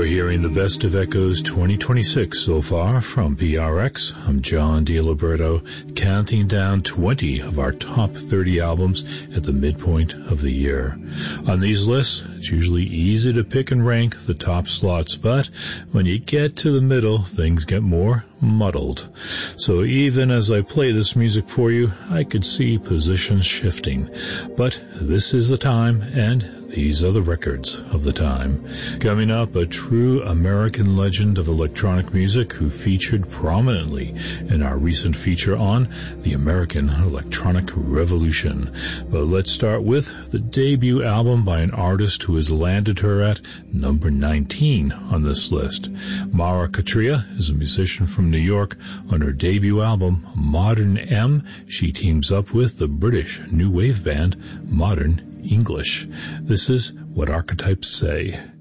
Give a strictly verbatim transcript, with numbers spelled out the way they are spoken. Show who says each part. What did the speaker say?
Speaker 1: You're hearing the Best of Echoes twenty twenty-six so far from P R X. I'm John DiLiberto, counting down twenty of our top thirty albums at the midpoint of the year. On these lists, it's usually easy to pick and rank the top slots, but when you get to the middle, things get more muddled. So even as I play this music for you, I could see positions shifting. But this is the time, and these are the records of the time. Coming up, a true American legend of electronic music who featured prominently in our recent feature on the American Electronic Revolution. But let's start with the debut album by an artist who has landed her at number nineteen on this list. Mara Katria is a musician from New York. On her debut album, Modern M, she teams up with the British new wave band Modern English. This is What Archetypes Say.